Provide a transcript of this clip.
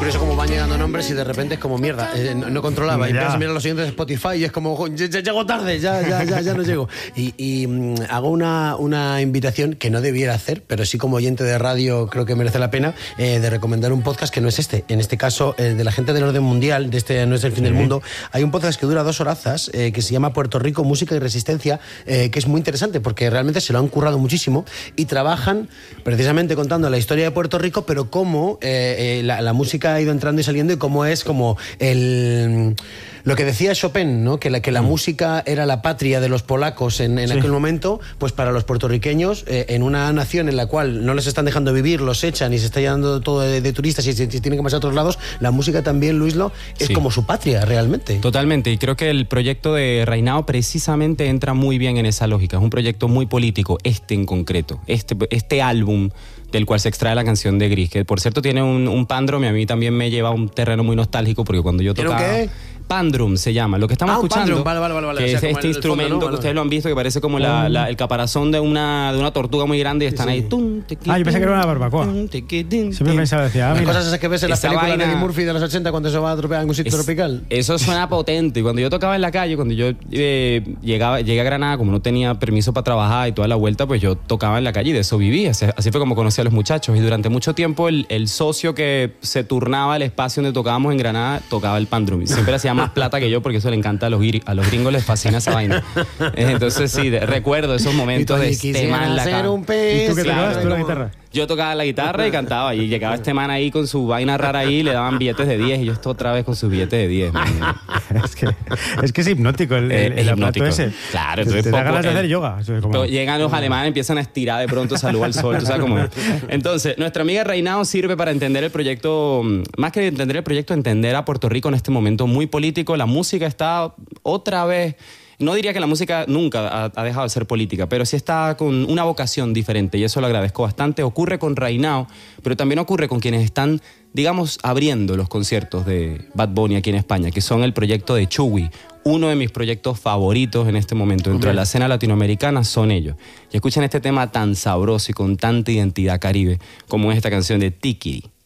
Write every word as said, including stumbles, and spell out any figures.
curioso cómo van llegando nombres y de repente es como mierda, eh, no, no controlaba. Mira. Y empiezas a mirar los siguientes de Spotify y es como, "Jo, ya, ya llego tarde, ya, ya, ya, ya no llego". Y, y mm, hago una, una invitación que no debiera hacer, pero sí como oyente de radio creo que merece la pena, eh, de recomendar un podcast que no es este. En este caso, eh, de la gente del orden mundial, de este No es el fin del mundo. Hay un podcast que dura dos horazas, eh, que se llama Puerto Rico, Música y Resistencia, eh, que es muy interesante porque realmente se lo han currado muchísimo y trabajan precisamente contando la historia de Puerto Rico, pero cómo eh, eh, la, la música ha ido entrando y saliendo y cómo es como el... Lo que decía Chopin, ¿no? Que la, que la mm. música era la patria de los polacos en, en sí. aquel momento, pues para los puertorriqueños, eh, en una nación en la cual no les están dejando vivir, los echan y se está llenando todo de, de turistas y se, se tienen que pasar a otros lados, la música también, Luislo, es sí. como su patria realmente. Totalmente, y creo que el proyecto de Reinao precisamente entra muy bien en esa lógica. Es un proyecto muy político, este en concreto, este, este álbum del cual se extrae la canción de Gris, que por cierto tiene un, un pandrum y a mí también me lleva a un terreno muy nostálgico porque cuando yo tocaba... ¿Qué? Pandrum se llama, lo que estamos ah, escuchando, vale, vale, vale. que o sea, es este el, instrumento el fondo, ¿no? que ustedes lo han visto, que parece como la, la, el caparazón de una, de una tortuga muy grande y están sí, sí. ahí. Tum, tiqui, ah, yo pensé que era una barbacoa. Tum, tiqui, tum, Siempre pensaba, decía, ah, las mira. cosas esas que ves en las películas vaina, de Eddie Murphy de los ochenta cuando se va a tropear en un sitio es, tropical. Eso suena potente. Y cuando yo tocaba en la calle, cuando yo eh, llegaba, llegué a Granada, como no tenía permiso para trabajar y toda la vuelta, pues yo tocaba en la calle y de eso vivía. Así, así fue como conocí a los muchachos. Y durante mucho tiempo el, el socio que se turnaba el espacio donde tocábamos en Granada tocaba el pandrum. Y siempre hacía más plata que yo porque eso le encanta a los guiris. A los gringos les fascina esa vaina. Entonces sí, de, recuerdo esos momentos de este man la cara. ¿Y tú qué tocabas? ¿Tú la guitarra? Yo tocaba la guitarra y cantaba. Y llegaba este man ahí con su vaina rara ahí y le daban billetes de diez. Y yo estoy otra vez con sus billetes de diez. es, que, es que es hipnótico el, el, el aparato ese. Claro. Te, te da ganas de hacer el, yoga. Como... Llegan los alemanes, empiezan a estirar de pronto, salud al sol. ¿Tú sabes cómo es? Entonces, nuestra amiga Reinao sirve para entender el proyecto, más que entender el proyecto, entender a Puerto Rico en este momento muy político. La música está otra vez... No diría que la música nunca ha, ha dejado de ser política, pero sí está con una vocación diferente y eso lo agradezco bastante. Ocurre con Reinao, pero también ocurre con quienes están, digamos, abriendo los conciertos de Bad Bunny aquí en España, que son el proyecto de Chuy. Uno de mis proyectos favoritos en este momento dentro okay. de la escena latinoamericana son ellos. Y escuchen este tema tan sabroso y con tanta identidad caribe como es esta canción de Tiki.